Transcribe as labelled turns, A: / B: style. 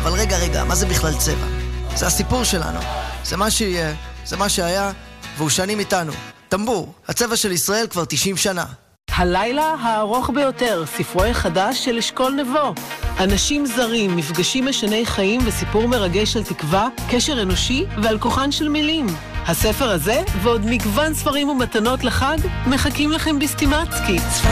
A: אבל רגע, מה זה בכלל צבע? זה הסיפור שלנו. זה מה שיהיה, זה מה שהיה, והוא שנים איתנו. טמבור, הצבע של ישראל כבר 90 שנה.
B: הלילה הארוך ביותר, ספרו החדש של אשכול נבו. אנשים זרים, מפגשים משני חיים וסיפור מרגש של תקווה, קשר אנושי ועל כוחן של מילים. הספר הזה ועוד מגוון ספרים ומתנות לחג מחכים לכם בסטימצקי.